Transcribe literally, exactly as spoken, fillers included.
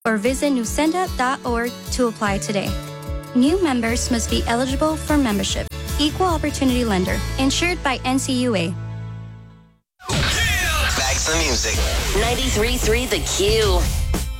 or visit newsenda dot org to apply today. New members must be eligible for membership. Equal Opportunity Lender, insured by N C U A. Back to the music. ninety-three point three The Q.